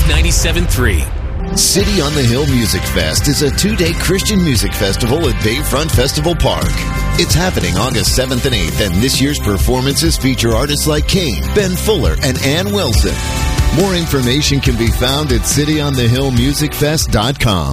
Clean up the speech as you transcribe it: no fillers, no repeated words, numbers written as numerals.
97.3. City on the Hill Music Fest is a 2-day Christian music festival at Bayfront Festival Park. It's happening August 7th and 8th, and this year's performances feature artists like Kane, Ben Fuller, and Ann Wilson. More information can be found at cityonthehillmusicfest.com.